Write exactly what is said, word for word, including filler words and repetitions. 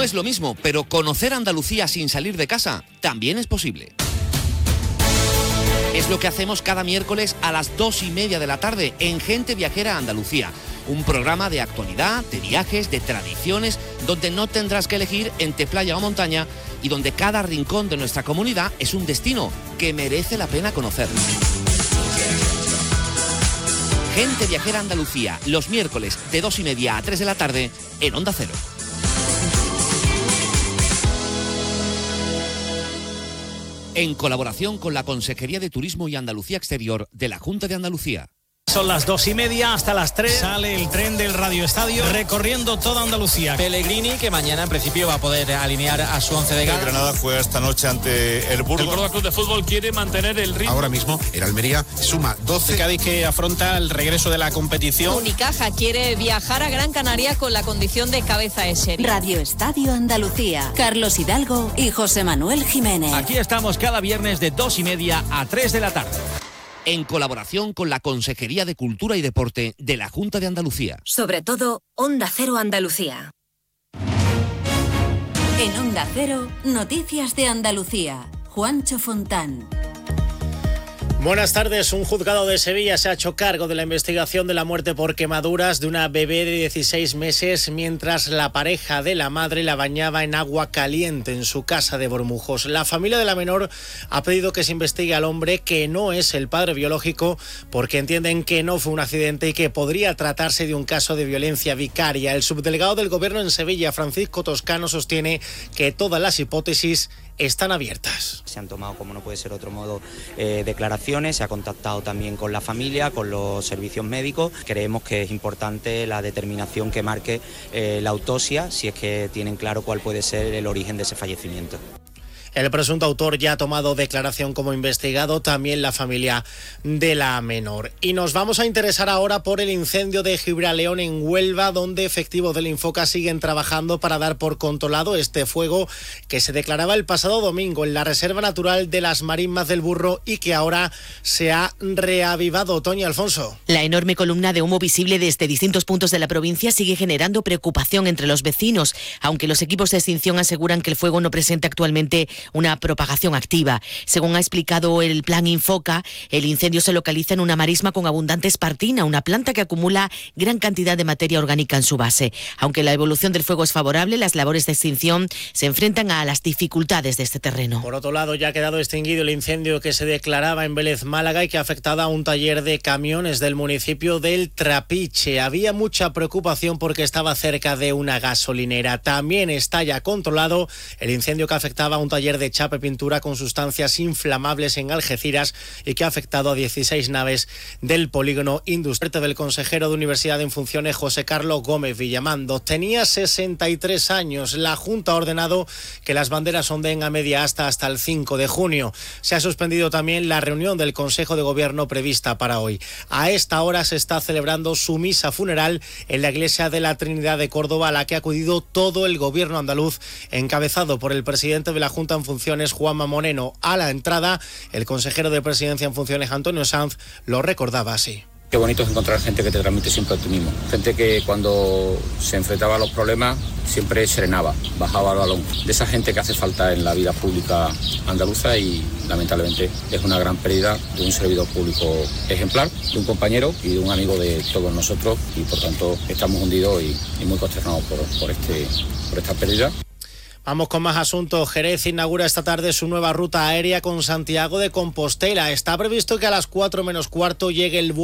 No es lo mismo, pero conocer Andalucía sin salir de casa también es posible. Es lo que hacemos cada miércoles a las dos y media de la tarde en Gente Viajera Andalucía. Un programa de actualidad, de viajes, de tradiciones, donde no tendrás que elegir entre playa o montaña y donde cada rincón de nuestra comunidad es un destino que merece la pena conocer. Gente Viajera Andalucía, los miércoles de dos y media a tres de la tarde en Onda Cero. En colaboración con la Consejería de Turismo y Andalucía Exterior de la Junta de Andalucía. Son las dos y media, hasta las tres sale el tren del Radio Estadio recorriendo toda Andalucía. Pellegrini, que mañana en principio va a poder alinear a su once de gala. El Granada juega esta noche ante el Burgos. El Córdoba Club de Fútbol quiere mantener el ritmo. Ahora mismo el Almería suma doce. El Cádiz, que afronta el regreso de la competición. Unicaja quiere viajar a Gran Canaria con la condición de cabeza de serie. Radio Estadio Andalucía, Carlos Hidalgo y José Manuel Jiménez. Aquí estamos cada viernes de dos y media a tres de la tarde. En colaboración con la Consejería de Cultura y Deporte de la Junta de Andalucía. Sobre todo, Onda Cero Andalucía. En Onda Cero, Noticias de Andalucía. Juancho Fontán. Buenas tardes. Un juzgado de Sevilla se ha hecho cargo de la investigación de la muerte por quemaduras de una bebé de dieciséis meses mientras la pareja de la madre la bañaba en agua caliente en su casa de Bormujos. La familia de la menor ha pedido que se investigue al hombre, que no es el padre biológico, porque entienden que no fue un accidente y que podría tratarse de un caso de violencia vicaria. El subdelegado del Gobierno en Sevilla, Francisco Toscano, sostiene que todas las hipótesis están abiertas. Se han tomado, como no puede ser otro modo, eh, declaraciones, se ha contactado también con la familia, con los servicios médicos. Creemos que es importante la determinación que marque eh, la autopsia, si es que tienen claro cuál puede ser el origen de ese fallecimiento. El presunto autor ya ha tomado declaración como investigado, también la familia de la menor. Y nos vamos a interesar ahora por el incendio de Gibraleón en Huelva, donde efectivos del Infoca siguen trabajando para dar por controlado este fuego que se declaraba el pasado domingo en la Reserva Natural de las Marismas del Burro y que ahora se ha reavivado. Toña Alfonso. La enorme columna de humo visible desde distintos puntos de la provincia sigue generando preocupación entre los vecinos, aunque los equipos de extinción aseguran que el fuego no presenta actualmente una propagación activa. Según ha explicado el plan Infoca, el incendio se localiza en una marisma con abundante espartina, una planta que acumula gran cantidad de materia orgánica en su base. Aunque la evolución del fuego es favorable, las labores de extinción se enfrentan a las dificultades de este terreno. Por otro lado, ya ha quedado extinguido el incendio que se declaraba en Vélez, Málaga, y que ha afectado a un taller de camiones del municipio del Trapiche. Había mucha preocupación porque estaba cerca de una gasolinera. También está ya controlado el incendio que afectaba a un taller de chapa y pintura con sustancias inflamables en Algeciras y que ha afectado a dieciséis naves del polígono industrial. Del consejero de Universidad en funciones, José Carlos Gómez Villamando. Tenía sesenta y tres años. La Junta ha ordenado que las banderas ondeen a media asta hasta el cinco de junio. Se ha suspendido también la reunión del Consejo de Gobierno prevista para hoy. A esta hora se está celebrando su misa funeral en la Iglesia de la Trinidad de Córdoba, a la que ha acudido todo el Gobierno andaluz, encabezado por el presidente de la Junta en funciones, Juanma Moreno. A la entrada, el consejero de Presidencia en funciones, Antonio Sanz, lo recordaba así. Qué bonito es encontrar gente que te transmite siempre optimismo. Gente que cuando se enfrentaba a los problemas siempre serenaba, bajaba el balón. De esa gente que hace falta en la vida pública andaluza y lamentablemente es una gran pérdida de un servidor público ejemplar, de un compañero y de un amigo de todos nosotros, y por tanto estamos hundidos y, y muy consternados por, por, este, por esta pérdida. Vamos con más asuntos. Jerez inaugura esta tarde su nueva ruta aérea con Santiago de Compostela. Está previsto que a las cuatro menos cuarto llegue el vuelo